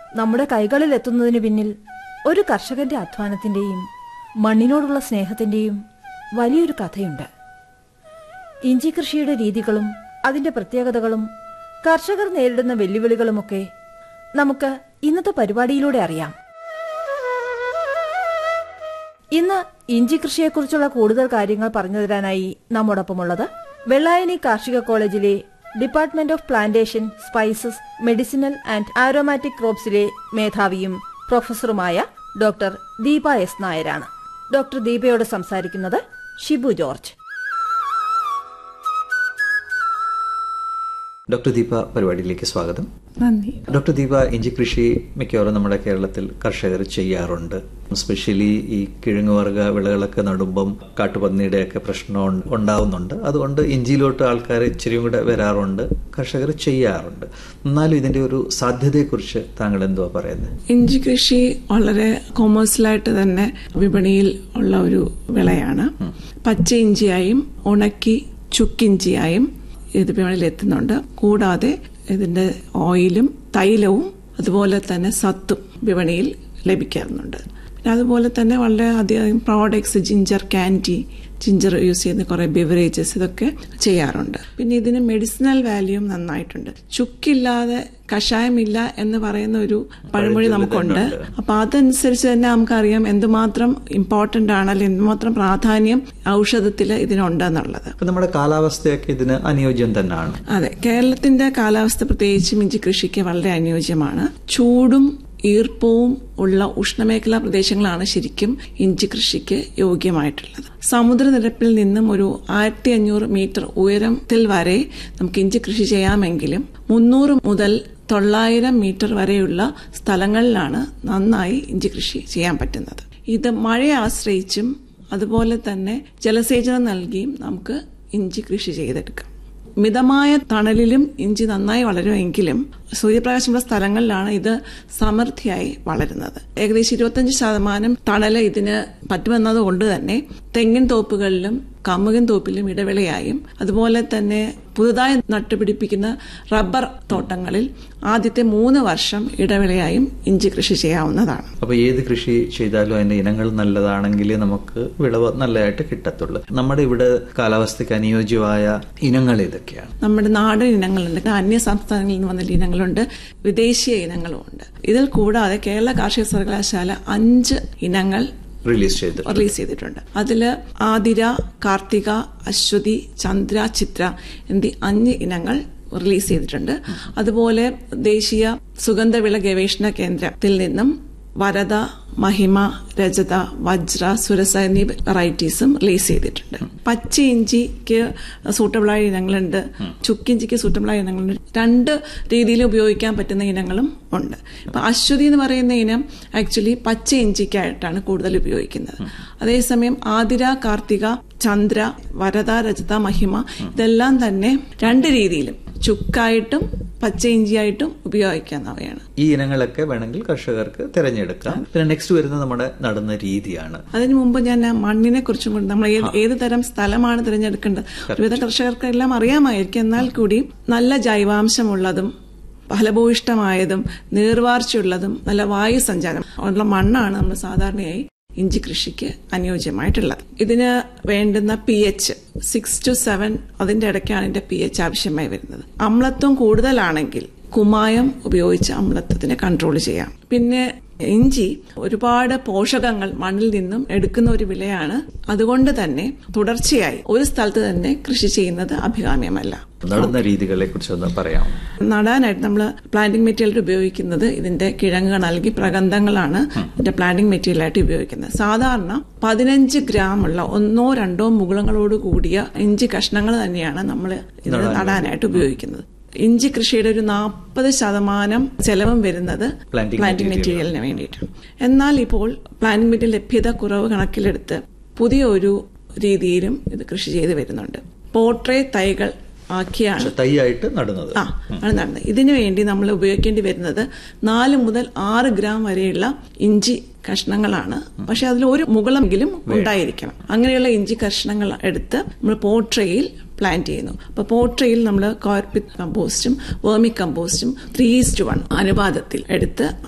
നമ്മുടെ കൈകളിൽ എത്തുന്നതിന് പിന്നിൽ ഒരു കർഷകന്റെ അധ്വാനത്തിന്റെയും മണ്ണിനോടുള്ള സ്നേഹത്തിന്റെയും വലിയൊരു കഥയുണ്ട്. ഇഞ്ചി കൃഷിയുടെ രീതികളും അതിന്റെ പ്രത്യേകതകളും കർഷകർ നേരിടുന്ന വെല്ലുവിളികളുമൊക്കെ നമുക്ക് ഇന്നത്തെ പരിപാടിയിലൂടെ അറിയാം. ഇന്ന് ഇഞ്ചി കൃഷിയെക്കുറിച്ചുള്ള കൂടുതൽ കാര്യങ്ങൾ പറഞ്ഞു തരാനായി നമ്മോടൊപ്പമുള്ളത് വെള്ളായണി കാർഷിക കോളേജിലെ department of plantation, spices, medicinal and aromatic ക്രോപ്സിലെ മേധാവിയും പ്രൊഫസറുമായ ഡോക്ടർ ദീപ എസ് നായരാണ്. ഡോക്ടർ ദീപയോട് സംസാരിക്കുന്നത് ഷിബു ജോർജ്. ഡോക്ടർ ദീപ, പരിപാടിയിലേക്ക് സ്വാഗതം. നന്ദി. ഡോക്ടർ ദീപ, ഇഞ്ചി കൃഷി മിക്കവാറും നമ്മുടെ കേരളത്തിൽ കർഷകർ ചെയ്യാറുണ്ട്. എസ്പെഷ്യലി ഈ കിഴങ്ങുവർഗ വിളകളൊക്കെ നടുമ്പം കാട്ടുപന്നിയുടെയൊക്കെ പ്രശ്നം ഉണ്ടാവുന്നുണ്ട്. അതുകൊണ്ട് ഇഞ്ചിയിലോട്ട് ആൾക്കാർ ഇച്ചിരിയും കൂടെ വരാറുണ്ട്, കർഷകർ ചെയ്യാറുണ്ട്. എന്നാലും ഇതിന്റെ ഒരു സാധ്യതയെക്കുറിച്ച് താങ്കൾ എന്തുവാ പറയുന്നത്? ഇഞ്ചി കൃഷി വളരെ കൊമേഴ്സ്യലായിട്ട് തന്നെ വിപണിയിൽ ഉള്ള ഒരു വിളയാണ്. പച്ച ഇഞ്ചിയായും ഉണക്കി ചുക്കിഞ്ചിയായും ഇത് വിപണിയിൽ എത്തുന്നുണ്ട്. കൂടാതെ ഇതിന്റെ ഓയിലും തൈലവും അതുപോലെ തന്നെ സത്തും വിപണിയിൽ ലഭിക്കാറുണ്ട്. പിന്നെ അതുപോലെ തന്നെ വളരെ അധികം products, ginger candy, ginger use ചെയ്യുന്ന കുറെ ബിവറേജസ്, ഇതൊക്കെ ചെയ്യാറുണ്ട്. പിന്നെ ഇതിന് മെഡിസിനൽ വാല്യൂം നന്നായിട്ടുണ്ട്. ചുക്കില്ലാതെ കഷായമില്ല എന്ന് പറയുന്ന ഒരു പഴമൊഴി നമുക്കുണ്ട്. അപ്പൊ അതനുസരിച്ച് തന്നെ നമുക്കറിയാം എന്തുമാത്രം ഇമ്പോർട്ടന്റ് ആണ്, അല്ലെങ്കിൽ എന്തുമാത്രം പ്രാധാന്യം ഔഷധത്തിൽ ഇതിനുണ്ടെന്നുള്ളത്. നമ്മുടെ കാലാവസ്ഥയൊക്കെ ഇതിന് അനുയോജ്യം തന്നെയാണ്. അതെ, കേരളത്തിന്റെ കാലാവസ്ഥ പ്രത്യേകിച്ചും ഇഞ്ചി കൃഷിക്ക് വളരെ അനുയോജ്യമാണ്. ചൂടും ഈർപ്പവും ഉള്ള ഉഷ്ണമേഖലാ പ്രദേശങ്ങളാണ് ശരിക്കും ഇഞ്ചി കൃഷിക്ക് യോഗ്യമായിട്ടുള്ളത്. സമുദ്രനിരപ്പിൽ നിന്നും ഒരു 1500 മീറ്റർ ഉയരത്തിൽ വരെ നമുക്ക് ഇഞ്ചി കൃഷി ചെയ്യാമെങ്കിലും 300 മുതൽ 900 മീറ്റർ വരെയുള്ള സ്ഥലങ്ങളിലാണ് നന്നായി ഇഞ്ചി കൃഷി ചെയ്യാൻ പറ്റുന്നത്. ഇത് മഴയെ ആശ്രയിച്ചും അതുപോലെ തന്നെ ജലസേചനം നൽകിയും നമുക്ക് ഇഞ്ചി കൃഷി ചെയ്തെടുക്കാം. മിതമായ തണലിലും ഇഞ്ചി നന്നായി വളരുമെങ്കിലും സൂര്യപ്രകാശമുള്ള സ്ഥലങ്ങളിലാണ് ഇത് സമൃദ്ധിയായി വളരുന്നത്. ഏകദേശം 25% തണല് ഇതിന് പറ്റുമെന്നതുകൊണ്ട് തന്നെ തെങ്ങിൻ തോപ്പുകളിലും കമുകിൻ തോപ്പിലും ഇടവേളയായും അതുപോലെ തന്നെ പുതുതായി നട്ടുപിടിപ്പിക്കുന്ന റബ്ബർ തോട്ടങ്ങളിൽ ആദ്യത്തെ 3 വർഷം ഇടവേളയായും ഇഞ്ചി കൃഷി ചെയ്യാവുന്നതാണ്. അപ്പൊ ഏത് കൃഷി ചെയ്താലും അതിന്റെ ഇനങ്ങൾ നല്ലതാണെങ്കിൽ നമുക്ക് വിളവ് നല്ലതായിട്ട് കിട്ടത്തുള്ളൂ. നമ്മുടെ ഇവിടെ കാലാവസ്ഥയ്ക്ക് അനുയോജ്യമായ ഇനങ്ങൾ ഏതൊക്കെയാണ്? നമ്മുടെ നാടൻ ഇനങ്ങളുണ്ട്, അന്യ സംസ്ഥാനങ്ങളിൽ നിന്ന് വന്ന ഇനങ്ങളുണ്ട്, വിദേശീയ ഇനങ്ങളുമുണ്ട്. ഇതിൽ കൂടാതെ കേരള കാർഷിക സർവകലാശാല 5 ഇനങ്ങൾ റിലീസ് ചെയ്തിട്ടുണ്ട്. അതില് ആതിര, കാർത്തിക, അശ്വതി, ചന്ദ്ര, ചിത്ര എന്നീ 5 ഇനങ്ങൾ റിലീസ് ചെയ്തിട്ടുണ്ട്. അതുപോലെ ദേശീയ സുഗന്ധവിള ഗവേഷണ കേന്ദ്രത്തിൽ നിന്നും വരദ, മഹിമ, രജത, വജ്ര, സുരസ എന്നീ വെറൈറ്റീസും റിലീസ് ചെയ്തിട്ടുണ്ട്. പച്ച ഇഞ്ചിക്ക് സൂട്ടബിളായ ഇനങ്ങളുണ്ട്, ചുക്കിഞ്ചിക്ക് സൂട്ടബിളായ ഇനങ്ങളുണ്ട്. 2 രീതിയിൽ ഉപയോഗിക്കാൻ പറ്റുന്ന ഇനങ്ങളും ഉണ്ട്. ഇപ്പൊ അശ്വതി എന്ന് പറയുന്ന ഇനം ആക്ച്വലി പച്ച ഇഞ്ചിക്കായിട്ടാണ് കൂടുതൽ ഉപയോഗിക്കുന്നത്. അതേസമയം ആതിര, കാർത്തിക, ചന്ദ്ര, വരദ, രജത, മഹിമ ഇതെല്ലാം തന്നെ 2 രീതിയിലും ചുക്കായിട്ടും പച്ച ഇഞ്ചിയായിട്ടും ഉപയോഗിക്കാവുന്നവയാണ്. ഈ ഇനങ്ങളൊക്കെ വേണമെങ്കിൽ കർഷകർക്ക് തിരഞ്ഞെടുക്കാം. പിന്നെ നെക്സ്റ്റ് വരുന്നത് നമ്മുടെ നടുന്ന രീതിയാണ്. അതിനു മുമ്പ് ഞാൻ മണ്ണിനെ കുറിച്ചും കൂടി, നമ്മൾ ഏത് തരം സ്ഥലമാണ് തിരഞ്ഞെടുക്കേണ്ടത് വിവിധ കർഷകർക്ക് എല്ലാം അറിയാമായിരിക്കും. എന്നാൽ കൂടി നല്ല ജൈവാംശമുള്ളതും ഫലഭൂയിഷ്ടമായതും നീർവാർച്ചയുള്ളതും നല്ല വായു സഞ്ചാരം ഉള്ള മണ്ണാണ് നമ്മൾ സാധാരണയായി ഇഞ്ചി കൃഷിക്ക് അനുയോജ്യമായിട്ടുള്ളത്. ഇതിന് വേണ്ടുന്ന pH 6 to 7 അതിന്റെ ഇടയ്ക്കാണ് ഇതിന്റെ pH ആവശ്യമായി വരുന്നത്. അമ്ലത്വം കൂടുതലാണെങ്കിൽ കുമ്മായം ഉപയോഗിച്ച് അമ്ലത്വത്തിനെ കൺട്രോൾ ചെയ്യാം. പിന്നെ ഇഞ്ചി ഒരുപാട് പോഷകങ്ങൾ മണ്ണിൽ നിന്നും എടുക്കുന്ന ഒരു വിളയാണ്. അതുകൊണ്ട് തന്നെ തുടർച്ചയായി ഒരു സ്ഥലത്ത് തന്നെ കൃഷി ചെയ്യുന്നത് അഭികാമ്യമല്ല. നടുന്ന രീതികളെ കുറിച്ച് പറയാം. നടാനായിട്ട് നമ്മൾ പ്ലാന്റിംഗ് മെറ്റീരിയൽ ഉപയോഗിക്കുന്നത് ഇതിന്റെ കിഴങ്ങുകൾ അല്ലെങ്കിൽ പ്രഗന്ധങ്ങളാണ് ഇതിന്റെ പ്ലാന്റിംഗ് മെറ്റീരിയൽ ആയിട്ട് ഉപയോഗിക്കുന്നത്. സാധാരണ 15 ഗ്രാമുള്ള 1-2 മുകുളങ്ങളോട് കൂടിയ ഇഞ്ചി കഷ്ണങ്ങൾ തന്നെയാണ് നമ്മൾ ഇത് നടാനായിട്ട് ഉപയോഗിക്കുന്നത്. ഇഞ്ചി കൃഷിയുടെ ഒരു 40% ചെലവും വരുന്നത് പ്ലാന്റിംഗ് മെറ്റീരിയലിന് വേണ്ടിയിട്ടാണ്. എന്നാൽ ഇപ്പോൾ പ്ലാന്റിംഗ് മെറ്റീരിയൽ ലഭ്യത കുറവ് കണക്കിലെടുത്ത് പുതിയ ഒരു രീതിയിലും ഇത് കൃഷി ചെയ്ത് വരുന്നുണ്ട്. പോട്രേ തൈകൾ ആക്കിയാണ് തൈയായിട്ട് നടുന്നത്. നടുന്നത്. ഇതിനു വേണ്ടി നമ്മൾ ഉപയോഗിക്കേണ്ടി വരുന്നത് 4 മുതൽ 6 ഗ്രാം വരെയുള്ള ഇഞ്ചി കഷ്ണങ്ങളാണ്. പക്ഷെ അതിൽ ഒരു മുകളമെങ്കിലും ഉണ്ടായിരിക്കണം. അങ്ങനെയുള്ള ഇഞ്ചി കഷ്ണങ്ങൾ എടുത്ത് നമ്മൾ പോട്രയിൽ പ്ലാന്റ് ചെയ്യുന്നു. അപ്പൊ പോട്രയിൽ നമ്മൾ കോർപിറ്റ് കമ്പോസ്റ്റും വേർമി കമ്പോസ്റ്റും 3:1 അനുപാതത്തിൽ എടുത്ത്